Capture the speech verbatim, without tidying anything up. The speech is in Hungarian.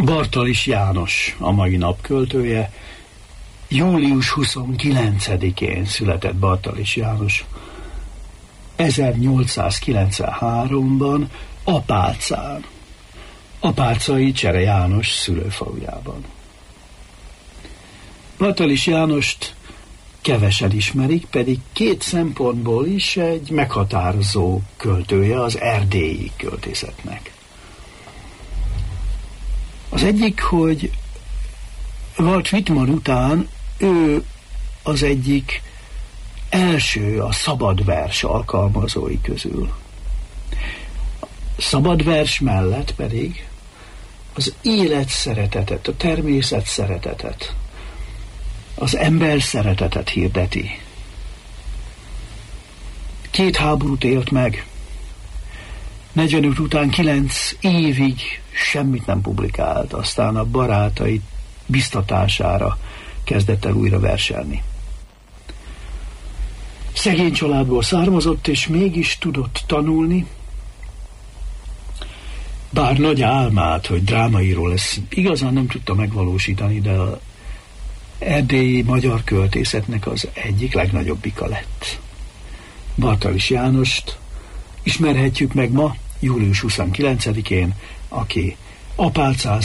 Bartalis János a mai nap költője. július huszonkilencedikén született Bartalis János ezernyolcszázkilencvenháromban Apáczán, apáczai Csere János szülőfalujában. Bartalis Jánost kevesen ismerik, pedig két szempontból is egy meghatározó költője az erdélyi költészetnek. Az egyik, hogy Walt Whitman után ő az egyik első a szabadvers alkalmazói közül. Szabadvers mellett pedig az élet szeretetet, a természet szeretetet, az ember szeretetet hirdeti. Két háborút élt meg, negyvenöt után kilenc évig semmit nem publikált, aztán a barátai biztatására kezdett el újra verselni. Szegény családból származott, és mégis tudott tanulni, bár nagy álmát, hogy drámaíró lesz, igazán nem tudta megvalósítani, de az erdélyi magyar költészetnek az egyik legnagyobbika lett. Bartalis Jánost ismerhetjük meg ma, július huszonkilencedikén, aki Apáczán